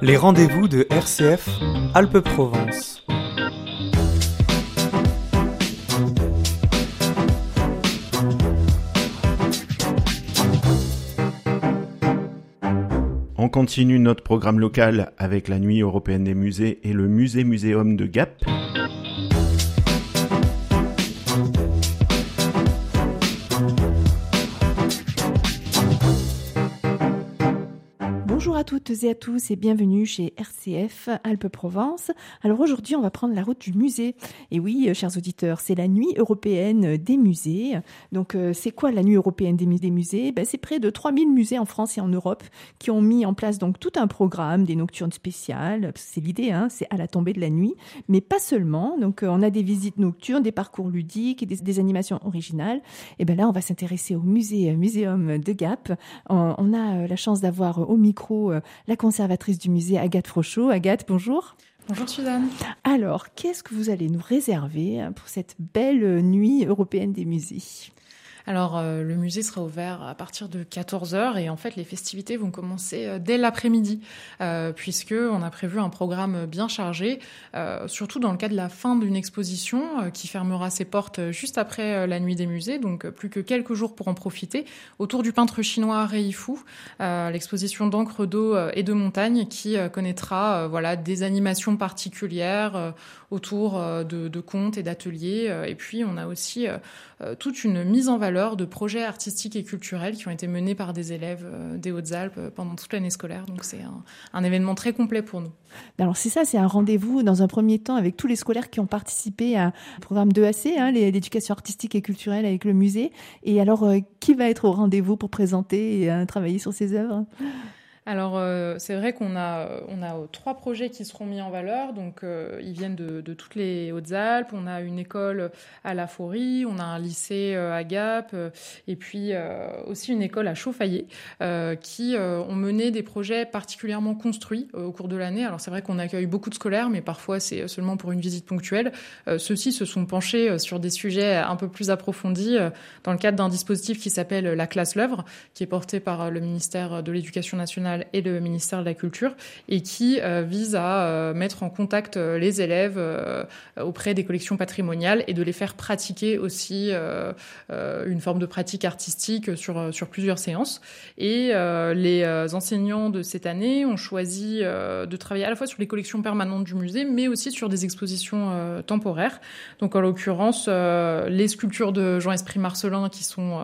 Les rendez-vous de RCF Alpes-Provence. On continue notre programme local avec la Nuit européenne des musées et le musée-muséum de Gap. Bonjour à toutes et à tous et bienvenue chez RCF Alpes-Provence. Alors aujourd'hui, on va prendre la route du musée. Et oui, chers auditeurs, c'est la Nuit européenne des musées. Donc c'est quoi la Nuit européenne des musées ? C'est près de 3000 musées en France et en Europe qui ont mis en place donc tout un programme, des nocturnes spéciales. C'est l'idée, c'est à la tombée de la nuit, mais pas seulement. Donc on a des visites nocturnes, des parcours ludiques et des animations originales. Et là, on va s'intéresser au muséum de Gap. On a la chance d'avoir au micro la conservatrice du musée, Agathe Frochot. Agathe, bonjour. Bonjour Suzanne. Alors, qu'est-ce que vous allez nous réserver pour cette belle nuit européenne des musées ? Alors, le musée sera ouvert à partir de 14h et en fait, les festivités vont commencer dès l'après-midi puisqu'on a prévu un programme bien chargé, surtout dans le cadre de la fin d'une exposition qui fermera ses portes juste après la nuit des musées, donc plus que quelques jours pour en profiter, autour du peintre chinois Rei Fu, l'exposition d'encre d'eau et de montagne qui connaîtra des animations particulières autour de contes et d'ateliers. Et puis, on a aussi toute une mise en valeur de projets artistiques et culturels qui ont été menés par des élèves des Hautes-Alpes pendant toute l'année scolaire. Donc, c'est un événement très complet pour nous. Alors, c'est un rendez-vous dans un premier temps avec tous les scolaires qui ont participé à un programme d'EAC, l'éducation artistique et culturelle avec le musée. Et alors, qui va être au rendez-vous pour présenter et travailler sur ces œuvres ? Alors, c'est vrai qu'on a 3 projets qui seront mis en valeur. Donc, ils viennent de toutes les Hautes-Alpes. On a une école à La Faurie, on a un lycée à Gap, et puis aussi une école à Chauffaillé, qui ont mené des projets particulièrement construits au cours de l'année. Alors, c'est vrai qu'on accueille beaucoup de scolaires, mais parfois, c'est seulement pour une visite ponctuelle. Ceux-ci se sont penchés sur des sujets un peu plus approfondis dans le cadre d'un dispositif qui s'appelle la classe L'œuvre, qui est porté par le ministère de l'Éducation nationale et le ministère de la Culture et qui vise à mettre en contact les élèves auprès des collections patrimoniales et de les faire pratiquer aussi une forme de pratique artistique sur plusieurs séances. Et les enseignants de cette année ont choisi de travailler à la fois sur les collections permanentes du musée, mais aussi sur des expositions temporaires. Donc en l'occurrence, les sculptures de Jean-Esprit Marcelin qui sont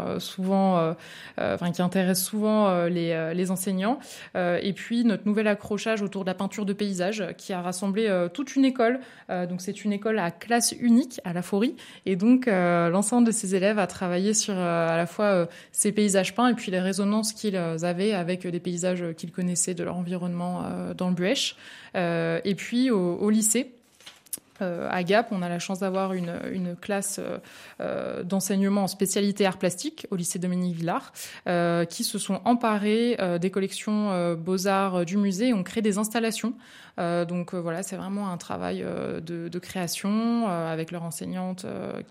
qui intéressent souvent les enseignants. Et puis notre nouvel accrochage autour de la peinture de paysage qui a rassemblé toute une école. Donc c'est une école à classe unique à La Faurie. Et donc l'ensemble de ces élèves a travaillé sur à la fois ces paysages peints et puis les résonances qu'ils avaient avec des paysages qu'ils connaissaient de leur environnement dans le Buëch. Et puis au lycée, à Gap, on a la chance d'avoir une classe d'enseignement en spécialité art plastique au lycée Dominique Villard, qui se sont emparés des collections beaux-arts du musée et ont créé des installations. Donc c'est vraiment un travail de création avec leur enseignante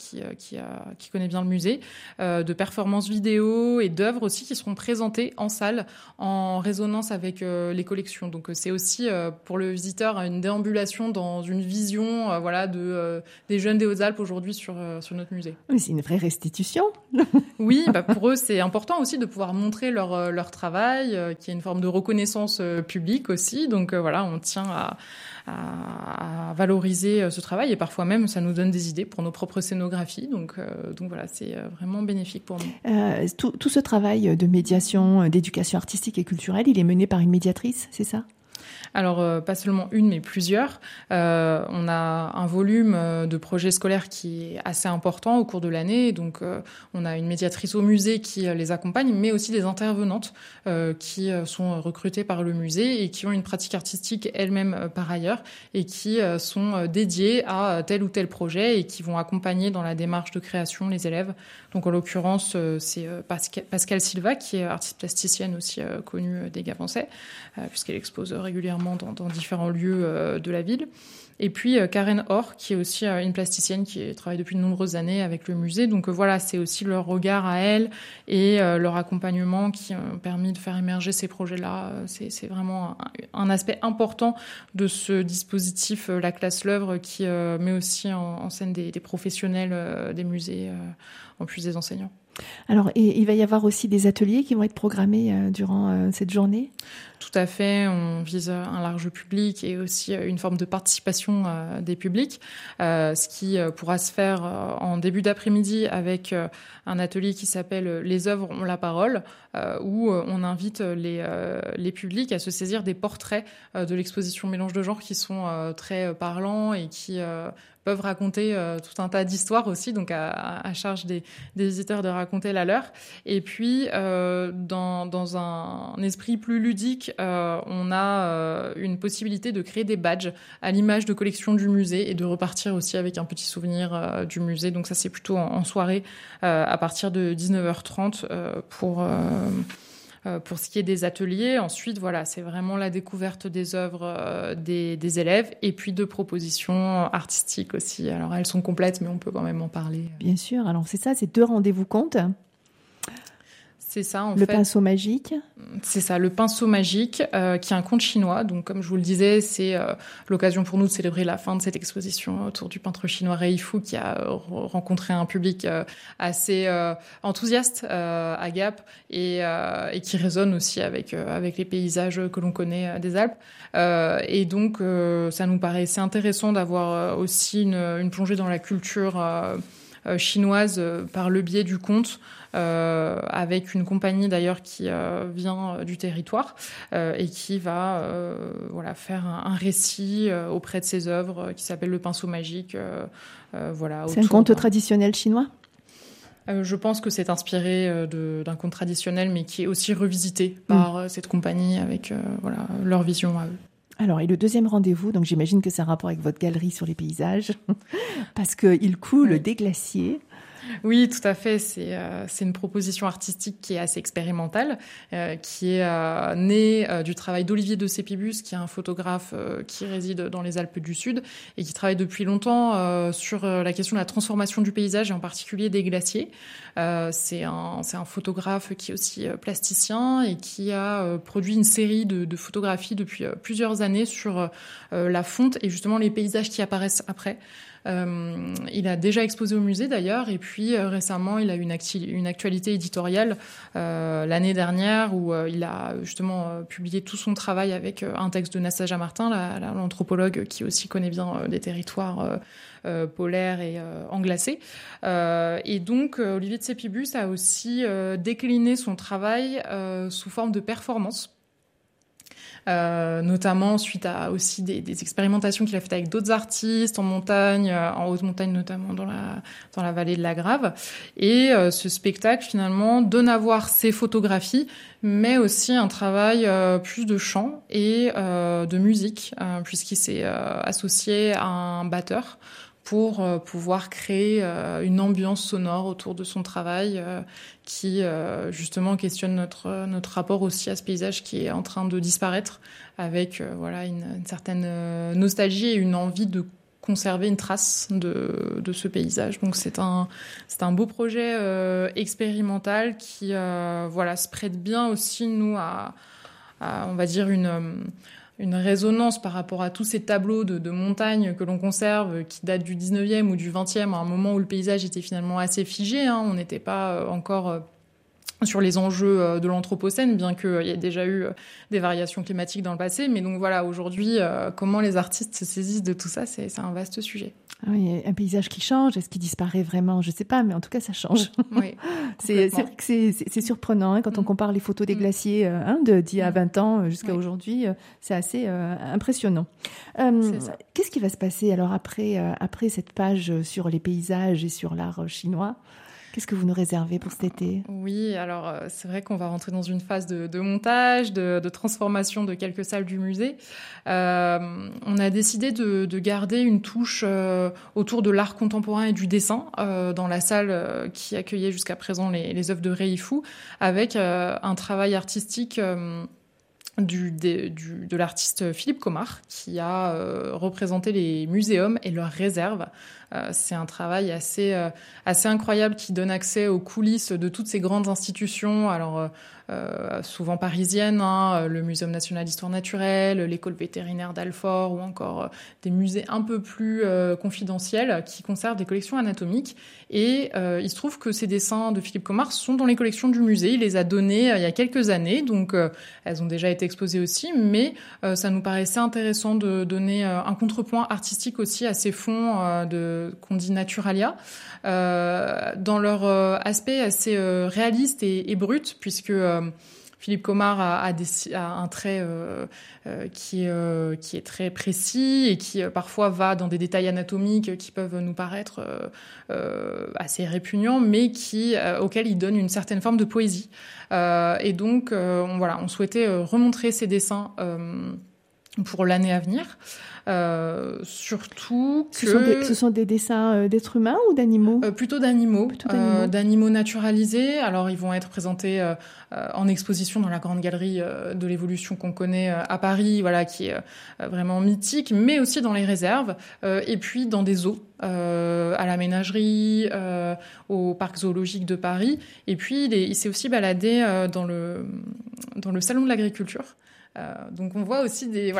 qui connaît bien le musée, de performances vidéo et d'œuvres aussi qui seront présentées en salle en résonance avec les collections. Donc c'est aussi pour le visiteur une déambulation dans une vision des jeunes des Hautes-Alpes aujourd'hui sur notre musée. Mais c'est une vraie restitution. Oui, pour eux c'est important aussi de pouvoir montrer leur travail, qui est une forme de reconnaissance publique aussi. Donc on tient à valoriser ce travail et parfois même ça nous donne des idées pour nos propres scénographies. Donc c'est vraiment bénéfique pour nous. Tout ce travail de médiation, d'éducation artistique et culturelle, il est mené par une médiatrice, c'est ça ? Alors, pas seulement une, mais plusieurs. On a un volume de projets scolaires qui est assez important au cours de l'année. Donc, on a une médiatrice au musée qui les accompagne, mais aussi des intervenantes qui sont recrutées par le musée et qui ont une pratique artistique elles-mêmes par ailleurs et qui sont dédiées à tel ou tel projet et qui vont accompagner dans la démarche de création les élèves. Donc, en l'occurrence, c'est Pascal Silva, qui est artiste plasticienne aussi connue des Gapençais, puisqu'elle expose régulièrement régulièrement dans différents lieux de la ville. Et puis Karen Orr, qui est aussi une plasticienne qui travaille depuis de nombreuses années avec le musée. Donc voilà, c'est aussi leur regard à elle et leur accompagnement qui ont permis de faire émerger ces projets-là. C'est vraiment un aspect important de ce dispositif, la classe l'œuvre, qui met aussi en scène des professionnels des musées, en plus des enseignants. Alors, et il va y avoir aussi des ateliers qui vont être programmés durant cette journée ? Tout à fait, on vise un large public et aussi une forme de participation des publics, ce qui pourra se faire en début d'après-midi avec un atelier qui s'appelle « Les œuvres ont la parole », où on invite les publics à se saisir des portraits de l'exposition Mélange de genres qui sont très parlants et qui peuvent raconter tout un tas d'histoires aussi, donc à charge des visiteurs de raconter la leur. Et puis, dans un esprit plus ludique, on a une possibilité de créer des badges à l'image de collections du musée et de repartir aussi avec un petit souvenir du musée. Donc ça, c'est plutôt en soirée à partir de 19h30 pour ce qui est des ateliers. Ensuite, voilà, c'est vraiment la découverte des œuvres des élèves et puis de propositions artistiques aussi. Alors, elles sont complètes, mais on peut quand même en parler. Bien sûr. Alors, c'est ça, c'est 2 rendez-vous comptes. C'est ça, en fait. Le pinceau magique. C'est ça, le pinceau magique, qui est un conte chinois. Donc, comme je vous le disais, c'est l'occasion pour nous de célébrer la fin de cette exposition autour du peintre chinois Rui Fu, qui a rencontré un public assez enthousiaste à Gap et qui résonne aussi avec les paysages que l'on connaît des Alpes. Et donc, ça nous paraissait intéressant d'avoir aussi une plongée dans la culture chinoise par le biais du conte, avec une compagnie d'ailleurs qui vient du territoire et qui va faire un récit auprès de ses œuvres qui s'appelle Le pinceau magique. C'est un conte traditionnel chinois ? Je pense que c'est inspiré d'un conte traditionnel, mais qui est aussi revisité par cette compagnie avec leur vision à eux. Alors, et le deuxième rendez-vous, donc j'imagine que c'est un rapport avec votre galerie sur les paysages, parce qu'il coule des glaciers. Oui, tout à fait. C'est une proposition artistique qui est assez expérimentale, qui est née du travail d'Olivier de Sépibus, qui est un photographe qui réside dans les Alpes du Sud et qui travaille depuis longtemps sur la question de la transformation du paysage et en particulier des glaciers. C'est un photographe qui est aussi plasticien et qui a produit une série de photographies depuis plusieurs années sur la fonte et justement les paysages qui apparaissent après. Il a déjà exposé au musée d'ailleurs, et puis récemment il a eu une actualité éditoriale l'année dernière où il a justement publié tout son travail avec un texte de Nastasia Martin, l'anthropologue qui aussi connaît bien des territoires polaires et englacés. Et donc Olivier de Sépibus a aussi décliné son travail sous forme de performance. Notamment suite à aussi des expérimentations qu'il a faites avec d'autres artistes en montagne, en haute montagne notamment dans la vallée de la Grave. Et ce spectacle finalement donne à voir ses photographies, mais aussi un travail plus de chant et de musique, puisqu'il s'est associé à un batteur pour pouvoir créer une ambiance sonore autour de son travail qui justement questionne notre rapport aussi à ce paysage qui est en train de disparaître avec une certaine nostalgie et une envie de conserver une trace de ce paysage. Donc c'est un beau projet expérimental qui se prête bien aussi nous à on va dire une résonance par rapport à tous ces tableaux de montagnes que l'on conserve, qui datent du 19e ou du 20e, à un moment où le paysage était finalement assez figé. On n'était pas encore sur les enjeux de l'Anthropocène, bien qu'il y ait déjà eu des variations climatiques dans le passé. Mais donc voilà, aujourd'hui, comment les artistes se saisissent de tout ça, c'est un vaste sujet. Ah oui, un paysage qui change, est-ce qu'il disparaît vraiment ? Je ne sais pas, mais en tout cas, ça change. Oui, c'est vrai que c'est surprenant quand on compare les photos des glaciers d'il y a 20 ans jusqu'à aujourd'hui. C'est assez impressionnant. Qu'est-ce qui va se passer alors après cette page sur les paysages et sur l'art chinois ? Qu'est-ce que vous nous réservez pour cet été ? Oui, alors c'est vrai qu'on va rentrer dans une phase de montage, de transformation de quelques salles du musée. On a décidé de garder une touche autour de l'art contemporain et du dessin dans la salle qui accueillait jusqu'à présent les œuvres de Rui Fu, avec un travail artistique de l'artiste Philippe Comard, qui a représenté les muséums et leurs réserves. C'est un travail assez incroyable qui donne accès aux coulisses de toutes ces grandes institutions, alors souvent parisiennes, le Muséum national d'histoire naturelle, l'école vétérinaire d'Alfort, ou encore des musées un peu plus confidentiels qui conservent des collections anatomiques. Et il se trouve que ces dessins de Philippe Comard sont dans les collections du musée. Il les a donnés il y a quelques années, donc elles ont déjà été exposées aussi, mais ça nous paraissait intéressant de donner un contrepoint artistique aussi à ces fonds qu'on dit naturalia, dans leur aspect assez réaliste et brut, puisque Philippe Comard a un trait qui est très précis et qui parfois va dans des détails anatomiques qui peuvent nous paraître assez répugnants, mais auxquels il donne une certaine forme de poésie. Et donc, on souhaitait remontrer ces dessins pour l'année à venir. Surtout que... Ce sont des dessins d'êtres humains ou d'animaux ? Plutôt d'animaux. D'animaux naturalisés. Alors, ils vont être présentés en exposition dans la grande galerie de l'évolution qu'on connaît à Paris, qui est vraiment mythique, mais aussi dans les réserves, et puis dans des zoos, à la ménagerie, au parc zoologique de Paris. Et puis, il s'est aussi baladé dans le salon de l'agriculture. Donc on voit aussi il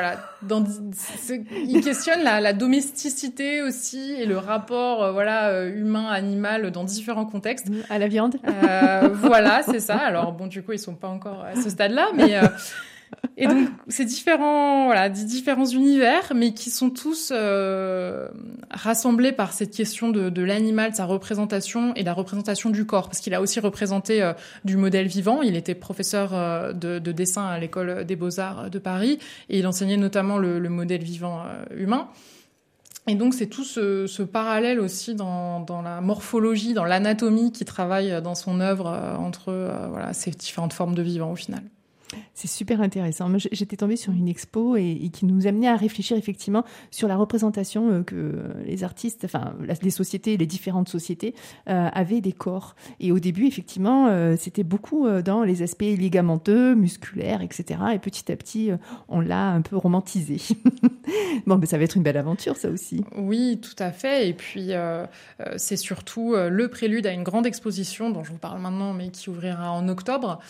questionne la domesticité aussi et le rapport humain-animal dans différents contextes. À la viande. Voilà, c'est ça. Alors bon, du coup, ils sont pas encore à ce stade-là, mais et donc c'est différents univers, mais qui sont tous rassemblés par cette question de l'animal, de sa représentation et de la représentation du corps, parce qu'il a aussi représenté du modèle vivant. Il était professeur de dessin à l'école des Beaux-Arts de Paris et il enseignait notamment le modèle vivant humain. Et donc c'est tout ce parallèle aussi dans la morphologie, dans l'anatomie qui travaille dans son œuvre entre ces différentes formes de vivant au final. C'est super intéressant. Moi, j'étais tombée sur une expo et qui nous amenait à réfléchir effectivement sur la représentation que les artistes, les sociétés, les différentes sociétés avaient des corps. Et au début, effectivement, c'était beaucoup dans les aspects ligamenteux, musculaires, etc. Et petit à petit, on l'a un peu romantisé. Bon, mais ça va être une belle aventure, ça aussi. Oui, tout à fait. Et puis, c'est surtout le prélude à une grande exposition dont je vous parle maintenant, mais qui ouvrira en octobre,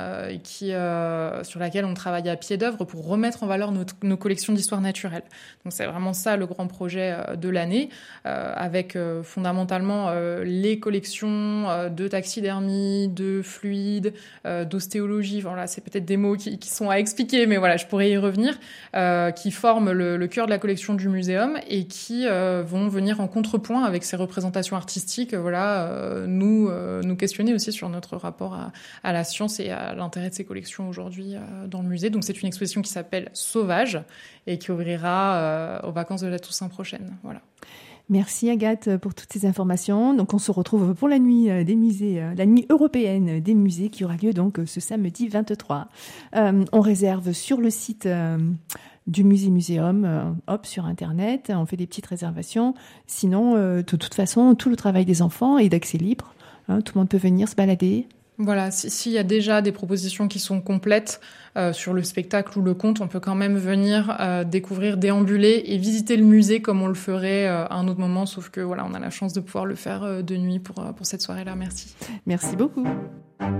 sur laquelle on travaille à pied d'œuvre pour remettre en valeur nos collections d'histoire naturelle. Donc c'est vraiment ça le grand projet de l'année, avec fondamentalement les collections de taxidermie, de fluides, d'ostéologie. Voilà, c'est peut-être des mots qui sont à expliquer, mais je pourrais y revenir, qui forment le cœur de la collection du muséum et qui vont venir en contrepoint avec ces représentations artistiques, nous questionner aussi sur notre rapport à la science et à l'intérêt de ces collections aujourd'hui dans le musée. Donc c'est une exposition qui s'appelle Sauvage et qui ouvrira aux vacances de la Toussaint prochaine. Voilà. Merci Agathe pour toutes ces informations. Donc on se retrouve pour la nuit des musées, la nuit européenne des musées qui aura lieu donc ce samedi 23. On réserve sur le site du Muséum, sur Internet, on fait des petites réservations. Sinon, de toute façon, tout le travail des enfants est d'accès libre. Tout le monde peut venir se balader. Voilà, s'il y a déjà des propositions qui sont complètes sur le spectacle ou le conte, on peut quand même venir découvrir, déambuler et visiter le musée comme on le ferait à un autre moment, sauf que on a la chance de pouvoir le faire de nuit pour cette soirée-là. Merci. Merci beaucoup.